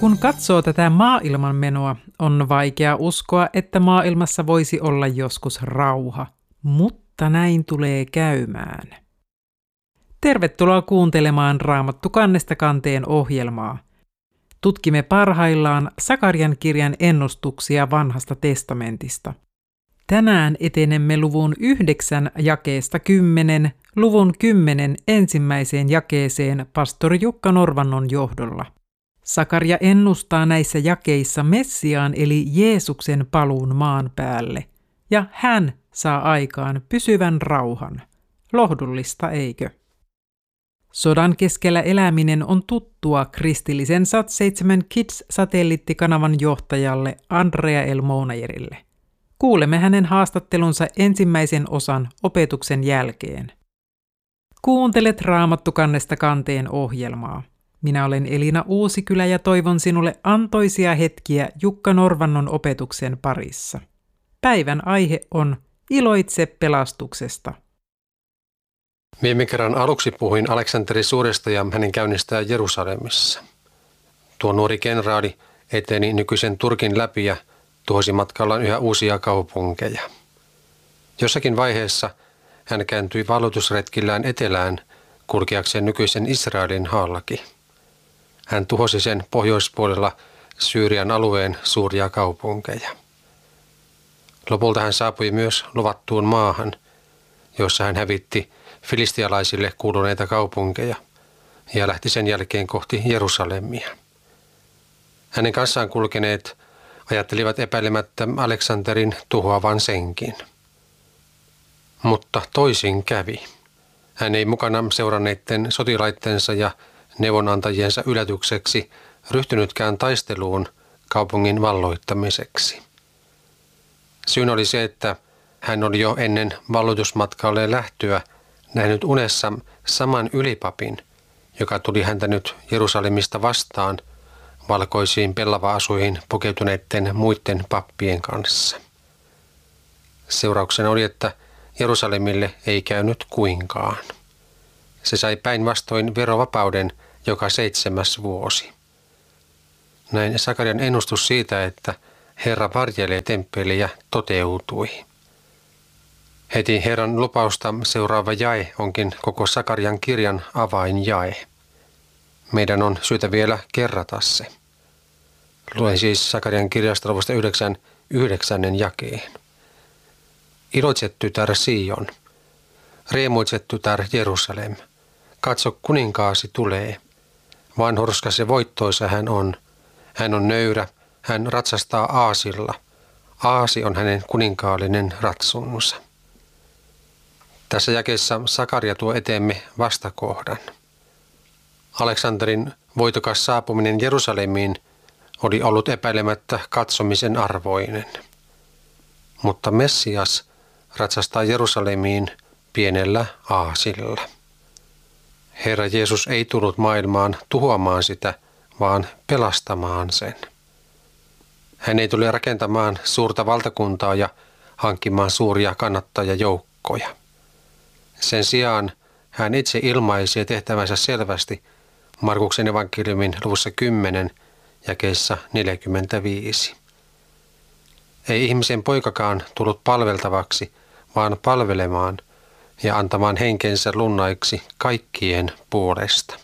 Kun katsoo tätä maailman menoa, on vaikea uskoa, että maailmassa voisi olla joskus rauha, mutta näin tulee käymään. Tervetuloa kuuntelemaan Raamattu kannesta kanteen ohjelmaa. Tutkimme parhaillaan Sakarian kirjan ennustuksia Vanhasta testamentista. Tänään etenemme luvun 9 jakeesta 10, luvun 10 ensimmäiseen jakeeseen pastori Jukka Norvannon johdolla. Sakaria ennustaa näissä jakeissa Messiaan eli Jeesuksen paluun maan päälle, ja hän saa aikaan pysyvän rauhan. Lohdullista, eikö? Sodan keskellä eläminen on tuttua kristillisen Sat7 Kids-satelliittikanavan johtajalle Andrea L. Mounajerille. Kuulemme hänen haastattelunsa ensimmäisen osan opetuksen jälkeen. Kuuntelet Raamattu kannesta kanteen ohjelmaa. Minä olen Elina Uusikylä ja toivon sinulle antoisia hetkiä Jukka Norvannon opetuksen parissa. Päivän aihe on Iloitse pelastuksesta. Viime kerran aluksi puhuin Aleksanteri Suuresta ja hänen käynnistään Jerusalemissa. Tuo nuori kenraali eteni nykyisen Turkin läpi ja tuhosi matkallaan yhä uusia kaupunkeja. Jossakin vaiheessa hän kääntyi vaellutusretkillään etelään kulkeakseen nykyisen Israelin halki. Hän tuhosi sen pohjoispuolella Syyrian alueen suuria kaupunkeja. Lopulta hän saapui myös luvattuun maahan, jossa hän hävitti filistialaisille kuuluneita kaupunkeja ja lähti sen jälkeen kohti Jerusalemia. Hänen kanssaan kulkeneet ajattelivat epäilemättä Aleksanterin tuhoavan senkin. Mutta toisin kävi. Hän ei mukana seuranneiden sotilaittensa ja neuvonantajiensa yllätykseksi ryhtynytkään taisteluun kaupungin valloittamiseksi. Syyn oli se, että hän oli jo ennen valloitusmatkalle lähtöä nähnyt unessa saman ylipapin, joka tuli häntä nyt Jerusalemista vastaan valkoisiin pellava-asuihin pukeutuneiden muiden pappien kanssa. Seurauksena oli, että Jerusalemille ei käynyt kuinkaan. Se sai päinvastoin verovapauden joka 7. vuosi. Näin Sakarian ennustus siitä, että Herra varjelee temppeliä, toteutui. Heti Herran lupausta seuraava jae onkin koko Sakarian kirjan avainjae. Meidän on syytä vielä kerrata se. Luen siis Sakarian kirjasta luvusta 9 jakeen. Iloitse tytär Sion, riemuitse tytär Jerusalem, katso kuninkaasi tulee. Vanhurskas ja voittoisa hän on nöyrä, hän ratsastaa aasilla. Aasi on hänen kuninkaallinen ratsunsa. Tässä jakeessa Sakaria tuo eteemme vastakohdan. Aleksanterin voitokas saapuminen Jerusalemiin oli ollut epäilemättä katsomisen arvoinen. Mutta Messias ratsastaa Jerusalemiin pienellä aasilla. Herra Jeesus ei tullut maailmaan tuhoamaan sitä, vaan pelastamaan sen. Hän ei tule rakentamaan suurta valtakuntaa ja hankkimaan suuria kannattajajoukkoja. Sen sijaan hän itse ilmaisi tehtävänsä selvästi Markuksen evankeliumin luvussa 10 jakeessa 45. Ei ihmisen poikakaan tullut palveltavaksi, vaan palvelemaan ja antamaan henkensä lunnaiksi kaikkien puolesta.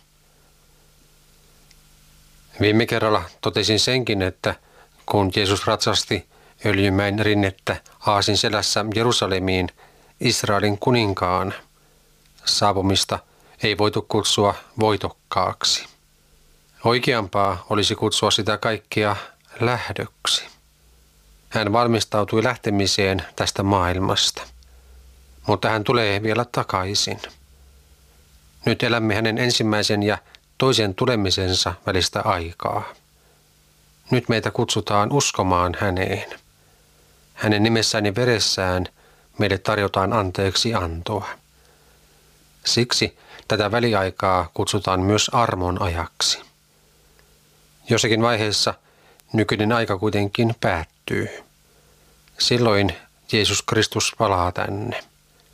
Viime kerralla totesin senkin, että kun Jeesus ratsasti Öljymäen rinnettä aasin selässä Jerusalemiin Israelin kuninkaan, saapumista ei voitu kutsua voitokkaaksi. Oikeampaa olisi kutsua sitä kaikkea lähdöksi. Hän valmistautui lähtemiseen tästä maailmasta, mutta hän tulee vielä takaisin. Nyt elämme hänen ensimmäisen ja toisen tulemisensa välistä aikaa. Nyt meitä kutsutaan uskomaan häneen. Hänen nimessään ja veressään meille tarjotaan anteeksi antoa. Siksi tätä väliaikaa kutsutaan myös armon ajaksi. Jossakin vaiheessa nykyinen aika kuitenkin päättyy. Silloin Jeesus Kristus palaa tänne.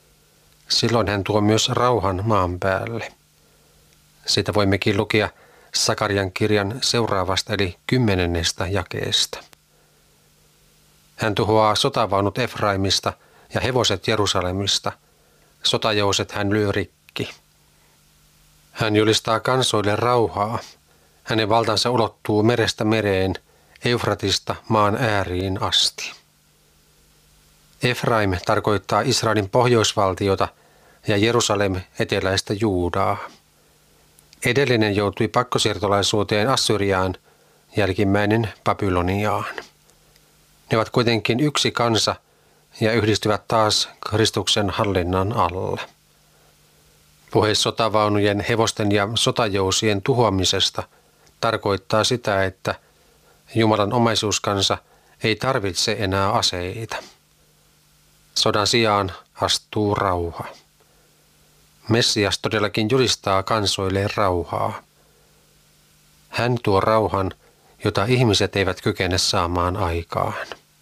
Silloin hän tuo myös rauhan maan päälle. Sitä voimmekin lukea Sakarian kirjan seuraavasta eli 10. jakeesta. Hän tuhoaa sotavaunut Efraimista ja hevoset Jerusalemista. Sotajouset hän lyö rikki. Hän julistaa kansoille rauhaa. Hänen valtansa ulottuu merestä mereen, Eufratista maan ääriin asti. Efraim tarkoittaa Israelin pohjoisvaltiota ja Jerusalem eteläistä Juudaa. Edellinen joutui pakkosiirtolaisuuteen Assyriaan, jälkimmäinen Babyloniaan. Ne ovat kuitenkin yksi kansa ja yhdistyvät taas Kristuksen hallinnan alla. Puhe sotavaunujen, hevosten ja sotajousien tuhoamisesta tarkoittaa sitä, että Jumalan omaisuuskansa ei tarvitse enää aseita. Sodan sijaan astuu rauha. Messias todellakin julistaa kansoille rauhaa. Hän tuo rauhan, jota ihmiset eivät kykene saamaan aikaan.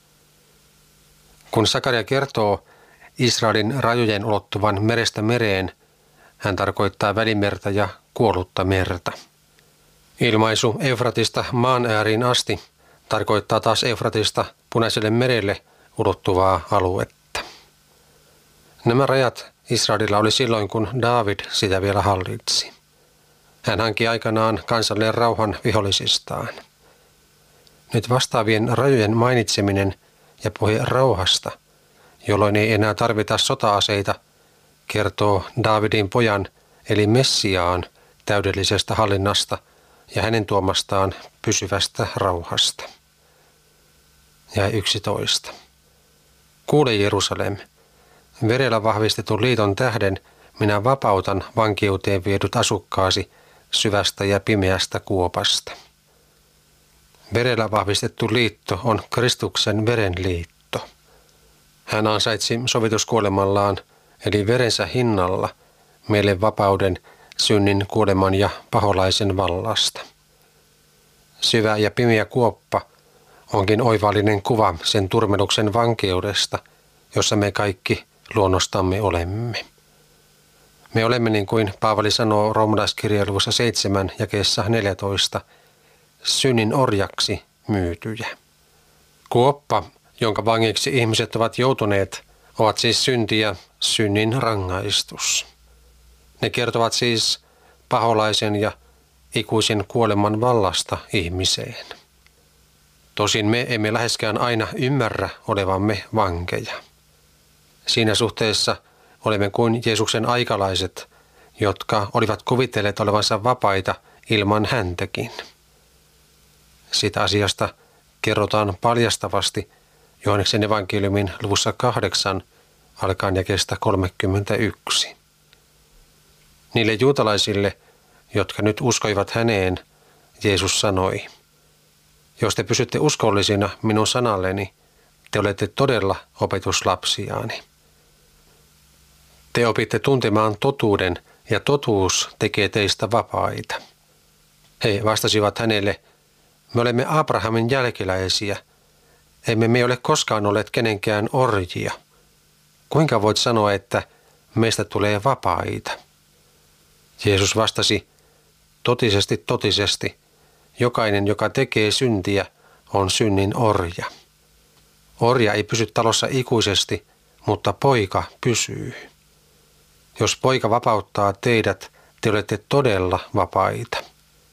Kun Sakaria kertoo Israelin rajojen ulottuvan merestä mereen, hän tarkoittaa Välimerta ja kuollutta merta. Ilmaisu Eufratista maan ääriin asti tarkoittaa taas Eufratista Punaiselle merelle ulottuvaa aluetta. Nämä rajat Israelilla oli silloin, kun Daavid sitä vielä hallitsi. Hän hankki aikanaan kansalleen rauhan vihollisistaan. Nyt vastaavien rajojen mainitseminen ja puhe rauhasta, jolloin ei enää tarvita sota-aseita, kertoo Daavidin pojan eli Messiaan täydellisestä hallinnasta ja hänen tuomastaan pysyvästä rauhasta. Ja 11. Kuule Jerusalem, verellä vahvistetun liiton tähden minä vapautan vankeuteen viedyt asukkaasi syvästä ja pimeästä kuopasta. Verellä vahvistettu liitto on Kristuksen verenliitto. Hän ansaitsi sovituskuolemallaan, eli verensä hinnalla, meille vapauden, synnin, kuoleman ja paholaisen vallasta. Syvä ja pimeä kuoppa onkin oivallinen kuva sen turmeluksen vankeudesta, jossa me kaikki luonnostamme olemme. Me olemme, niin kuin Paavali sanoo roomalaiskirjeen luvussa 7 jakeessa 14, synnin orjaksi myytyjä. Kuoppa, jonka vangiksi ihmiset ovat joutuneet, ovat siis synti ja synnin rangaistus. Ne kertovat siis paholaisen ja ikuisen kuoleman vallasta ihmiseen. Tosin me emme läheskään aina ymmärrä olevamme vankeja. Siinä suhteessa olemme kuin Jeesuksen aikalaiset, jotka olivat kuvitelleet olevansa vapaita ilman häntäkin. Siitä asiasta kerrotaan paljastavasti Johanneksen evankeliumin luvussa 8 alkaen jakeesta 31. Niille juutalaisille, jotka nyt uskoivat häneen, Jeesus sanoi, jos te pysytte uskollisina minun sanalleni, te olette todella opetuslapsiaani. Te opitte tuntemaan totuuden ja totuus tekee teistä vapaita. He vastasivat hänelle, me olemme Abrahamin jälkeläisiä, emme me ole koskaan olleet kenenkään orjia. Kuinka voit sanoa, että meistä tulee vapaita? Jeesus vastasi, totisesti, totisesti, jokainen, joka tekee syntiä, on synnin orja. Orja ei pysy talossa ikuisesti, mutta poika pysyy. Jos poika vapauttaa teidät, te olette todella vapaita.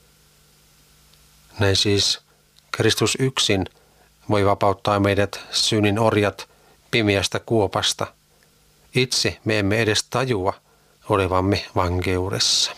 Näin siis Kristus yksin voi vapauttaa meidät synnin orjat pimeästä kuopasta. Itse me emme edes tajua olevamme vankeudessa.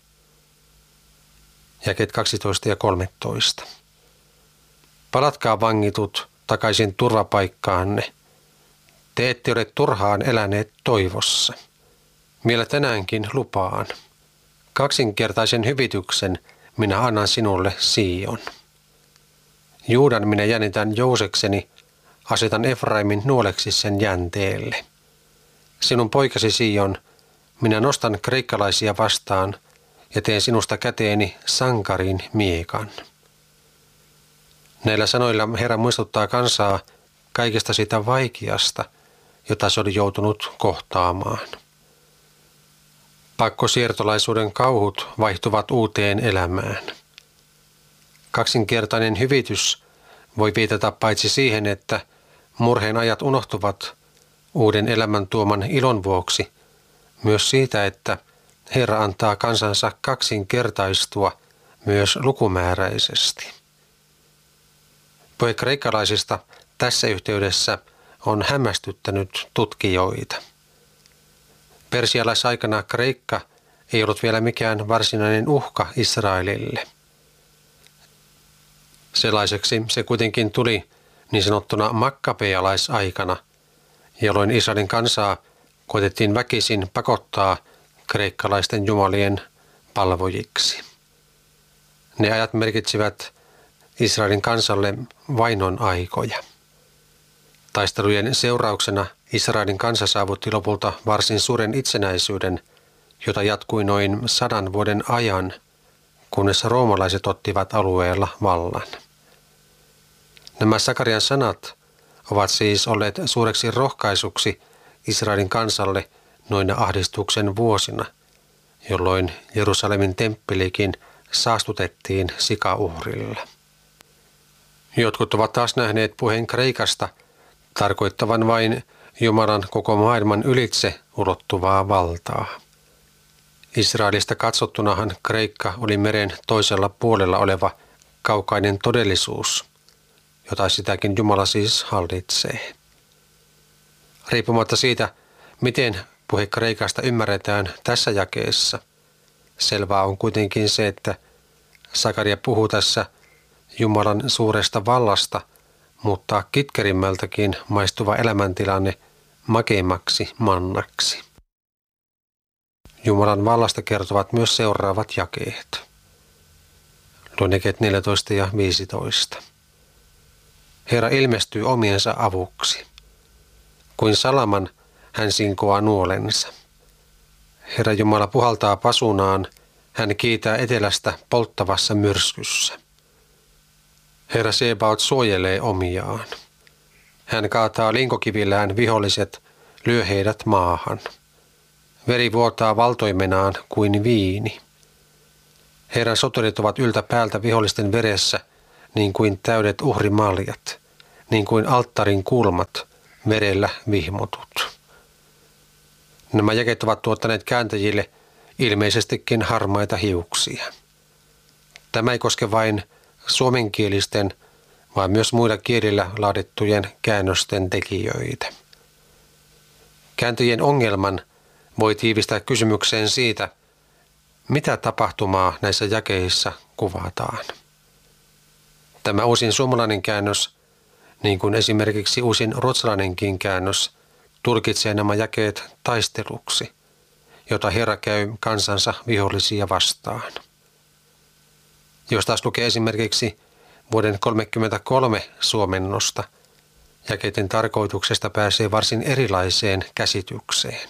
Jakeet 12 ja 13. Palatkaa vangitut takaisin turvapaikkaanne. Te ette ole turhaan eläneet toivossa. Vielä tänäänkin lupaan. Kaksinkertaisen hyvityksen minä annan sinulle, Sion. Juudan minä jännitän jousekseni, asetan Efraimin nuoleksi sen jänteelle. Sinun poikasi Sion, minä nostan kreikkalaisia vastaan ja teen sinusta käteeni sankarin miekan. Näillä sanoilla Herra muistuttaa kansaa kaikesta sitä vaikeasta, jota se oli joutunut kohtaamaan. Pakkosiirtolaisuuden kauhut vaihtuvat uuteen elämään. Kaksinkertainen hyvitys voi viitata paitsi siihen, että murheen ajat unohtuvat uuden elämän tuoman ilon vuoksi, myös siitä, että Herra antaa kansansa kaksinkertaistua myös lukumääräisesti. Puhe kreikkalaisista tässä yhteydessä on hämmästyttänyt tutkijoita. Persialaisaikana Kreikka ei ollut vielä mikään varsinainen uhka Israelille. Sellaiseksi se kuitenkin tuli niin sanottuna makkabealaisaikana, jolloin Israelin kansaa koetettiin väkisin pakottaa kreikkalaisten jumalien palvojiksi. Ne ajat merkitsivät Israelin kansalle vainon aikoja. Taistelujen seurauksena Israelin kansa saavutti lopulta varsin suuren itsenäisyyden, jota jatkui noin 100 vuoden ajan, kunnes roomalaiset ottivat alueella vallan. Nämä Sakarian sanat ovat siis olleet suureksi rohkaisuksi Israelin kansalle noina ahdistuksen vuosina, jolloin Jerusalemin temppelikin saastutettiin sikauhrilla. Jotkut ovat taas nähneet puheen Kreikasta tarkoittavan vain Jumalan koko maailman ylitse ulottuvaa valtaa. Israelista katsottunahan Kreikka oli meren toisella puolella oleva kaukainen todellisuus, jota sitäkin Jumala siis hallitsee. Riippumatta siitä, miten puhe Kreikasta ymmärretään tässä jakeessa, selvää on kuitenkin se, että Sakaria puhuu tässä Jumalan suuresta vallasta, mutta kitkerimmältäkin maistuva elämäntilanne makeimmaksi mannaksi. Jumalan vallasta kertovat myös seuraavat jakeet. Luen jakeet 14 ja 15. Herra ilmestyy omiensa avuksi. Kuin salaman hän sinkoaa nuolensa. Herra Jumala puhaltaa pasunaan, hän kiitää etelästä polttavassa myrskyssä. Herra Sebaot suojelee omiaan. Hän kaataa linkokivillään viholliset, lyö heidät maahan. Veri vuotaa valtoimenaan kuin viini. Herran soturit ovat yltä päältä vihollisten veressä, niin kuin täydet uhrimaljat, niin kuin alttarin kulmat, verellä vihmotut. Nämä jakeet ovat tuottaneet kääntäjille ilmeisestikin harmaita hiuksia. Tämä ei koske vain suomenkielisten, vaan myös muilla kielillä laadittujen käännösten tekijöitä. Kääntäjien ongelman voi tiivistää kysymykseen siitä, mitä tapahtumaa näissä jakeissa kuvataan. Tämä uusin suomalainen käännös, niin kuin esimerkiksi uusin ruotsalainenkin käännös, tulkitsee nämä jakeet taisteluksi, jota Herra käy kansansa vihollisia vastaan. Jos taas lukee esimerkiksi vuoden 1933 suomennosta, jakeiden tarkoituksesta pääsee varsin erilaiseen käsitykseen.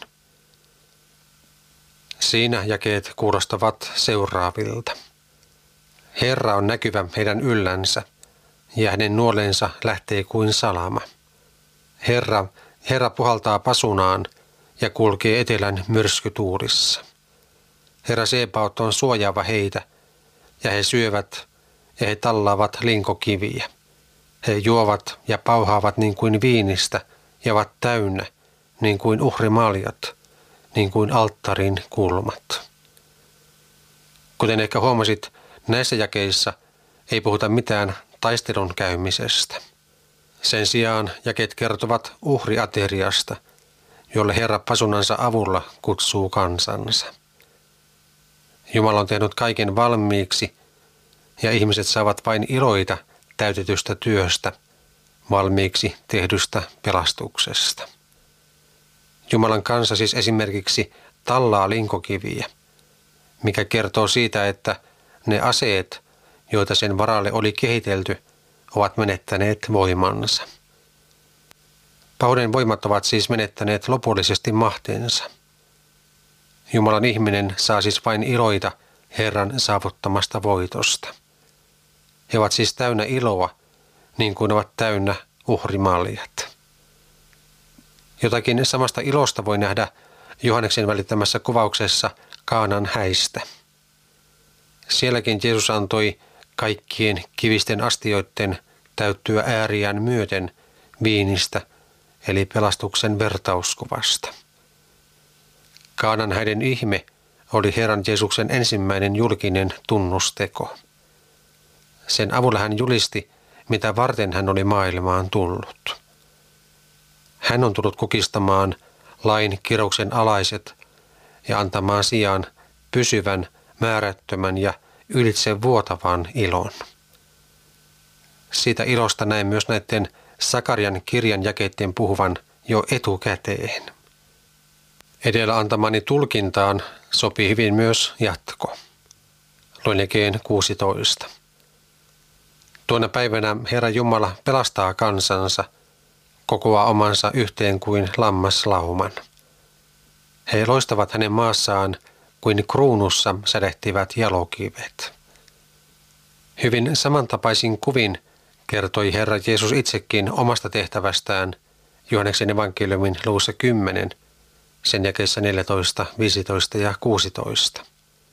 Siinä jakeet kuulostavat seuraavilta. Herra on näkyvä heidän yllänsä, ja hänen nuolensa lähtee kuin salama. Herra puhaltaa pasunaan ja kulkee etelän myrskytuulissa. Herra Sebaot on suojaava heitä, ja he syövät ja he tallaavat linkokiviä. He juovat ja pauhaavat niin kuin viinistä ja ovat täynnä niin kuin uhrimaljat, niin kuin alttarin kulmat. Kuten ehkä huomasit, näissä jakeissa ei puhuta mitään taistelun käymisestä. Sen sijaan jakeet kertovat uhriateriasta, jolle Herra pasunansa avulla kutsuu kansansa. Jumala on tehnyt kaiken valmiiksi, ja ihmiset saavat vain iloita täytetystä työstä, valmiiksi tehdystä pelastuksesta. Jumalan kansa siis esimerkiksi tallaa linkokiviä, mikä kertoo siitä, että ne aseet, joita sen varalle oli kehitelty, ovat menettäneet voimansa. Pahuuden voimat ovat siis menettäneet lopullisesti mahtensa. Jumalan ihminen saa siis vain iloita Herran saavuttamasta voitosta. He ovat siis täynnä iloa, niin kuin ovat täynnä uhrimaljat. Jotakin samasta ilosta voi nähdä Johanneksen välittämässä kuvauksessa Kaanan häistä. Sielläkin Jeesus antoi kaikkien kivisten astioiden täyttyä ääriään myöten viinistä, eli pelastuksen vertauskuvasta. Kaanan häiden ihme oli Herran Jeesuksen ensimmäinen julkinen tunnusteko. Sen avulla hän julisti, mitä varten hän oli maailmaan tullut. Hän on tullut kukistamaan lain kirouksen alaiset ja antamaan sijaan pysyvän, määrättömän ja ylitse vuotavan ilon. Siitä ilosta näin myös näiden Sakarian kirjan jakeiden puhuvan jo etukäteen. Edellä antamani tulkintaan sopii hyvin myös jatko. Luen jakeen 16. Tuona päivänä Herra Jumala pelastaa kansansa, kokoaa omansa yhteen kuin lammaslauman. He loistavat hänen maassaan kuin kruunussa sädehtivät jalokivet. Hyvin samantapaisin kuvin kertoi Herra Jeesus itsekin omasta tehtävästään Johanneksen evankeliumin luvussa 10, sen jakeissa 14, 15 ja 16.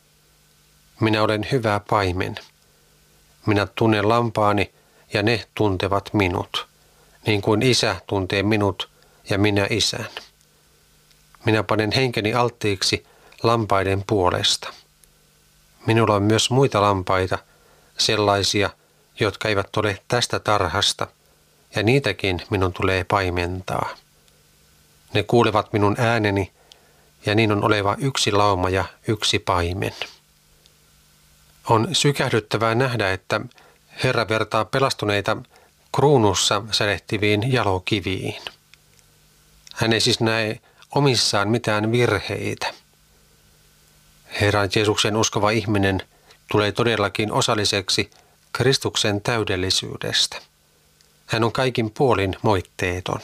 Minä olen hyvä paimen. Minä tunnen lampaani ja ne tuntevat minut, niin kuin Isä tuntee minut ja minä Isän. Minä panen henkeni alttiiksi lampaiden puolesta. Minulla on myös muita lampaita, sellaisia, jotka eivät ole tästä tarhasta, ja niitäkin minun tulee paimentaa. Ne kuulevat minun ääneni, ja niin on oleva yksi lauma ja yksi paimen. On sykähdyttävää nähdä, että Herra vertaa pelastuneita kruunussa sädehtiviin jalokiviin. Hän ei siis näe omissaan mitään virheitä. Herran Jeesuksen uskova ihminen tulee todellakin osalliseksi Kristuksen täydellisyydestä. Hän on kaikin puolin moitteeton.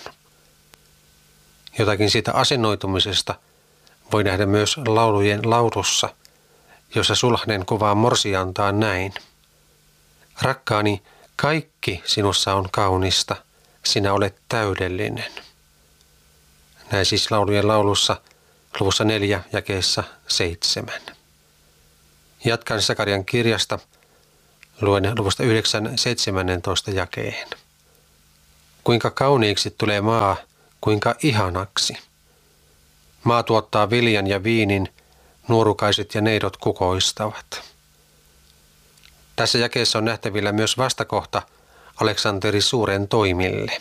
Jotakin siitä asennoitumisesta voi nähdä myös laulujen laulussa, jossa sulhanen kuvaa morsiantaan näin. Rakkaani, kaikki sinussa on kaunista, sinä olet täydellinen. Näin siis laulujen laulussa luvussa 4 jakeessa 7. Jatkan Sakarian kirjasta, luen luvusta 9, 17 jakeen. Kuinka kauniiksi tulee maa, kuinka ihanaksi. Maa tuottaa viljan ja viinin, nuorukaiset ja neidot kukoistavat. Tässä jakeessa on nähtävillä myös vastakohta Aleksanteri Suuren toimille.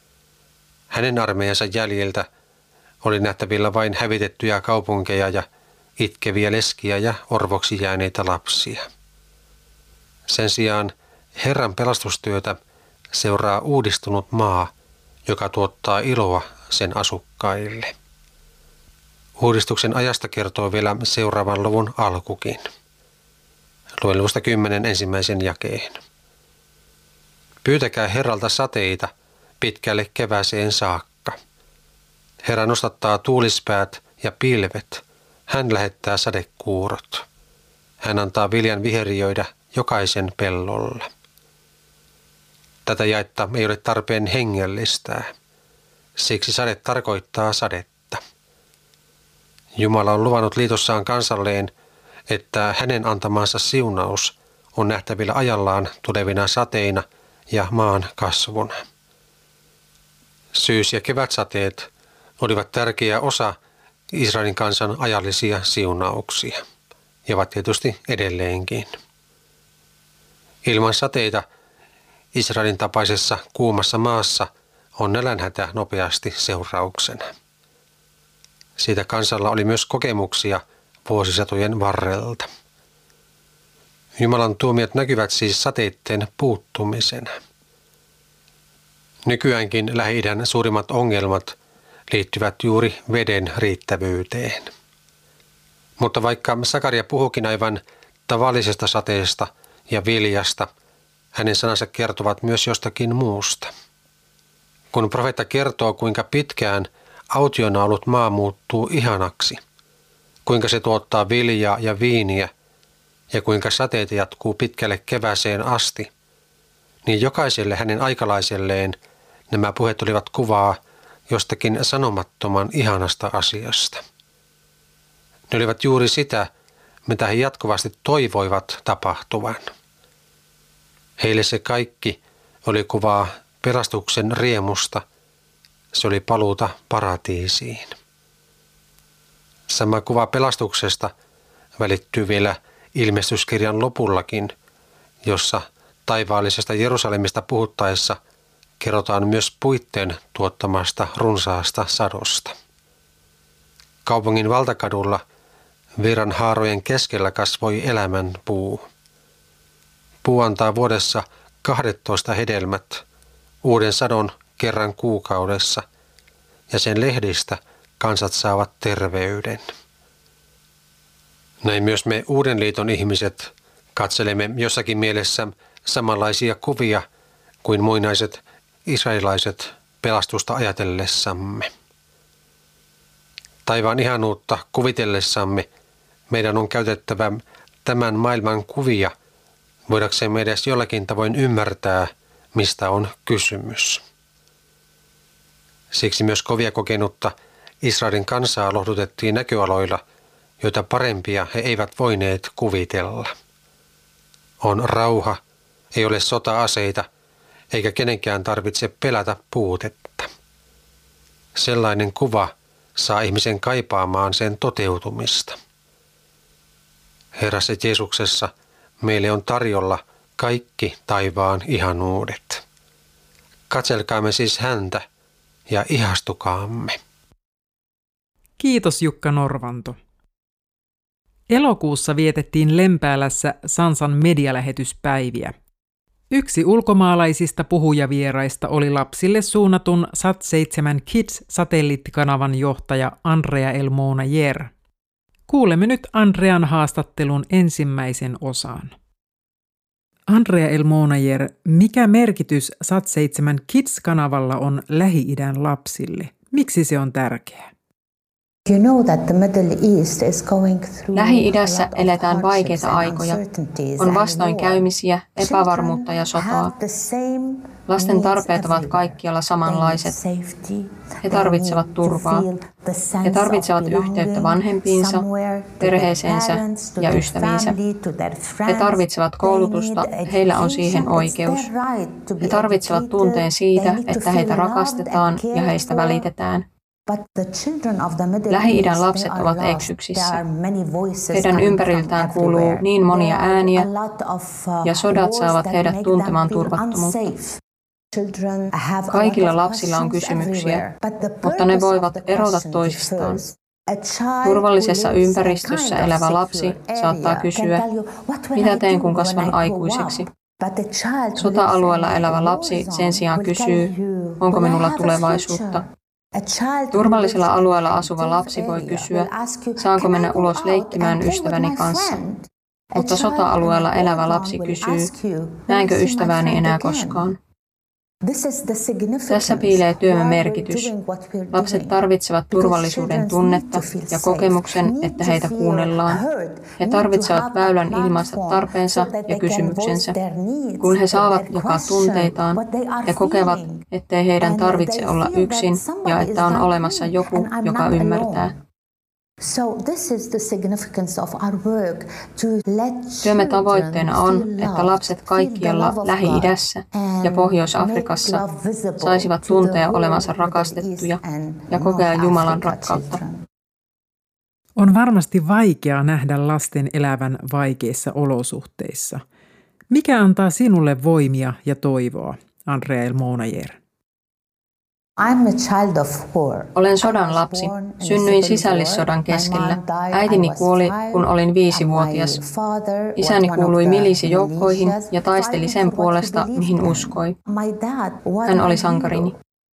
Hänen armeijansa jäljiltä oli nähtävillä vain hävitettyjä kaupunkeja ja itkeviä leskiä ja orvoksi jääneitä lapsia. Sen sijaan Herran pelastustyötä seuraa uudistunut maa, joka tuottaa iloa sen asukkaille. Uudistuksen ajasta kertoo vielä seuraavan luvun alkukin. Luen luvusta 10 ensimmäisen jakeen. Pyytäkää Herralta sateita pitkälle kevääseen saakka. Herra nostattaa tuulispäät ja pilvet. Hän lähettää sadekuurot. Hän antaa viljan viheriöidä jokaisen pellolla. Tätä jaetta ei ole tarpeen hengellistää. Siksi sade tarkoittaa sadetta. Jumala on luvannut liitossaan kansalleen, että hänen antamansa siunaus on nähtävillä ajallaan tulevina sateina ja maan kasvuna. Syys- ja kevätsateet olivat tärkeä osa Israelin kansan ajallisia siunauksia ja ovat tietysti edelleenkin. Ilman sateita Israelin tapaisessa kuumassa maassa on nälänhätä nopeasti seurauksena. Siitä kansalla oli myös kokemuksia vuosisatojen varrelta. Jumalan tuomiot näkyvät siis sateitten puuttumisena. Nykyäänkin Lähi-idän suurimmat ongelmat liittyvät juuri veden riittävyyteen. Mutta vaikka Sakaria puhukin aivan tavallisesta sateesta ja viljasta, hänen sanansa kertovat myös jostakin muusta. Kun profeetta kertoo, kuinka pitkään autiona ollut maa muuttuu ihanaksi, kuinka se tuottaa viljaa ja viiniä ja kuinka sateet jatkuu pitkälle kevääseen asti, niin jokaiselle hänen aikalaiselleen nämä puheet olivat kuvaa jostakin sanomattoman ihanasta asiasta. Ne olivat juuri sitä, mitä he jatkuvasti toivoivat tapahtuvan. Heille se kaikki oli kuvaa pelastuksen riemusta. Se oli paluuta paratiisiin. Sama kuva pelastuksesta välittyy vielä ilmestyskirjan lopullakin, jossa taivaallisesta Jerusalemista puhuttaessa kerrotaan myös puitteen tuottamasta runsaasta sadosta. Kaupungin valtakadulla virran haarojen keskellä kasvoi elämän puu. Puu antaa vuodessa 12 hedelmät, uuden sadon kerran kuukaudessa, ja sen lehdistä kansat saavat terveyden. Näin myös me Uuden liiton ihmiset katselemme jossakin mielessä samanlaisia kuvia kuin muinaiset israelilaiset pelastusta ajatellessamme. Taivaan ihanuutta kuvitellessamme meidän on käytettävä tämän maailman kuvia, voidaksemme edes jollakin tavoin ymmärtää, mistä on kysymys. Siksi myös kovia kokenutta Israelin kansaa lohdutettiin näköaloilla, joita parempia he eivät voineet kuvitella. On rauha, ei ole sota-aseita, eikä kenenkään tarvitse pelätä puutetta. Sellainen kuva saa ihmisen kaipaamaan sen toteutumista. Herrassa Jeesuksessa meille on tarjolla kaikki taivaan ihanuudet. Katselkaamme siis häntä ja ihastukaamme. Kiitos Jukka Norvanto. Elokuussa vietettiin Lempäälässä Sansan medialähetyspäiviä. Yksi ulkomaalaisista puhujavieraista oli lapsille suunnatun Sat7 Kids-satelliittikanavan johtaja Andrea Elmonayer. Kuulemme nyt Andrean haastattelun ensimmäisen osan. Andrea Elmonayer, mikä merkitys Sat7 Kids-kanavalla on Lähi-idän lapsille? Miksi se on tärkeä? Lähi-idässä eletään vaikeita aikoja. On vastoinkäymisiä, epävarmuutta ja sotaa. Lasten tarpeet ovat kaikkialla samanlaiset. He tarvitsevat turvaa. He tarvitsevat yhteyttä vanhempiinsa, perheeseensä ja ystäviinsä. He tarvitsevat koulutusta, heillä on siihen oikeus. He tarvitsevat tunteen siitä, että heitä rakastetaan ja heistä välitetään. Lähi-idän lapset ovat eksyksissä. Heidän ympäriltään kuuluu niin monia ääniä ja sodat saavat heidät tuntemaan turvattomuutta. Kaikilla lapsilla on kysymyksiä, mutta ne voivat erota toisistaan. Turvallisessa ympäristössä elävä lapsi saattaa kysyä, mitä teen kun kasvan aikuiseksi? Sota-alueella elävä lapsi sen sijaan kysyy, onko minulla tulevaisuutta? Turvallisella alueella asuva lapsi voi kysyä, saanko mennä ulos leikkimään ystäväni kanssa? Mutta sota-alueella elävä lapsi kysyy, näenkö ystävääni enää koskaan? Tässä piilee työmme merkitys. Lapset tarvitsevat turvallisuuden tunnetta ja kokemuksen, että heitä kuunnellaan. He tarvitsevat väylän ilmaista tarpeensa ja kysymyksensä. Kun he saavat jakaa tunteitaan, he kokevat, ettei heidän tarvitse olla yksin ja että on olemassa joku, joka ymmärtää. Työmme tavoitteena on, että lapset kaikkialla Lähi-idässä ja Pohjois-Afrikassa saisivat tuntea olevansa rakastettuja ja kokea Jumalan rakkautta. On varmasti vaikea nähdä lasten elävän vaikeissa olosuhteissa. Mikä antaa sinulle voimia ja toivoa, Andrea Elmonayer? Olen sodan lapsi. Synnyin sisällissodan keskellä. Äitini kuoli, kun olin 5-vuotias. Isäni kuului milisijoukkoihin ja taisteli sen puolesta, mihin uskoi. Hän oli sankarini.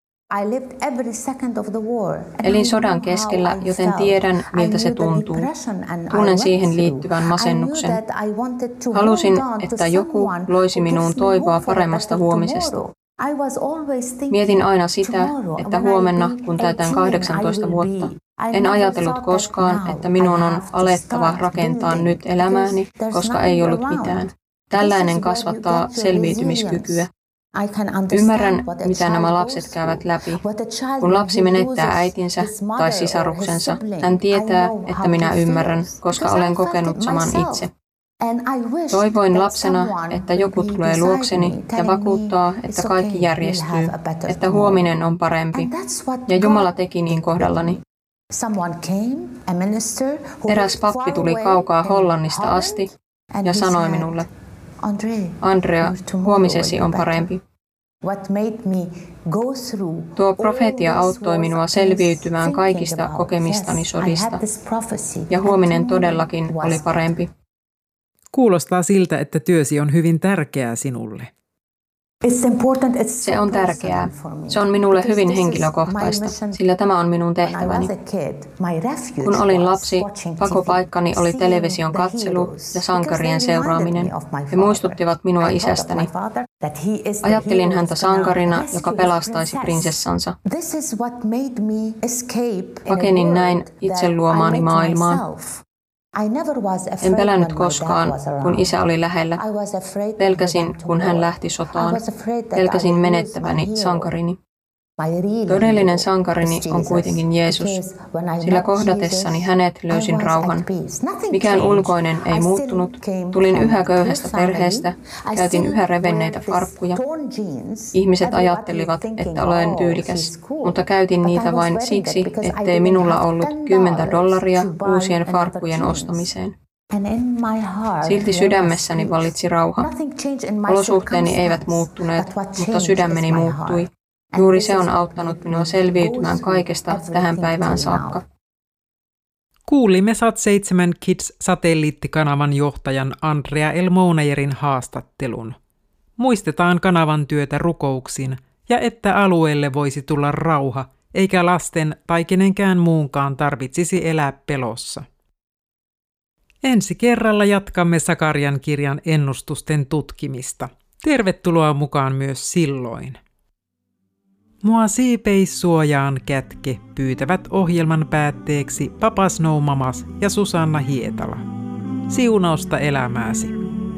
Elin sodan keskellä, joten tiedän, miltä se tuntuu. Tunnen siihen liittyvän masennuksen. Halusin, että joku loisi minuun toivoa paremmasta huomisesta. Mietin aina sitä, että huomenna, kun täytän 18 vuotta, en ajatellut koskaan, että minun on alettava rakentaa nyt elämääni, koska ei ollut mitään. Tällainen kasvattaa selviytymiskykyä. Ymmärrän, mitä nämä lapset käyvät läpi. Kun lapsi menettää äitinsä tai sisaruksensa, hän tietää, että minä ymmärrän, koska olen kokenut saman itse. Toivoin lapsena, että joku tulee luokseni ja vakuuttaa, että kaikki järjestyy, että huominen on parempi. Ja Jumala teki niin kohdallani. Eräs pappi tuli kaukaa Hollannista asti ja sanoi minulle, Andrea, huomisesi on parempi. Tuo profeetia auttoi minua selviytymään kaikista kokemistani sodista, ja huominen todellakin oli parempi. Kuulostaa siltä, että työsi on hyvin tärkeää sinulle. Se on tärkeää. Se on minulle hyvin henkilökohtaista, sillä tämä on minun tehtäväni. Kun olin lapsi, pakopaikkani oli television katselu ja sankarien seuraaminen. He muistuttivat minua isästäni. Ajattelin häntä sankarina, joka pelastaisi prinsessansa. Pakenin näin itse luomaani maailmaan. En pelännyt koskaan, kun isä oli lähellä. Pelkäsin, kun hän lähti sotaan. Pelkäsin menettäväni sankarini. Todellinen sankarini on kuitenkin Jeesus, sillä kohdatessani hänet löysin rauhan. Mikään ulkoinen ei muuttunut. Tulin yhä köyhästä perheestä, käytin yhä revenneitä farkkuja. Ihmiset ajattelivat, että olen tyylikäs, mutta käytin niitä vain siksi, ettei minulla ollut $10 uusien farkkujen ostamiseen. Silti sydämessäni vallitsi rauha. Olosuhteeni eivät muuttuneet, mutta sydämeni muuttui. Juuri se on auttanut minua selviytymään kaikesta tähän päivään saakka. Kuulimme Sat7 Kids-satelliittikanavan johtajan Andrea Elmoneyerin haastattelun. Muistetaan kanavan työtä rukouksin ja että alueelle voisi tulla rauha, eikä lasten tai kenenkään muunkaan tarvitsisi elää pelossa. Ensi kerralla jatkamme Sakarian kirjan ennustusten tutkimista. Tervetuloa mukaan myös silloin. Mua siipeis suojaan kätke pyytävät ohjelman päätteeksi Papa Snow Mamas ja Susanna Hietala. Siunausta elämääsi!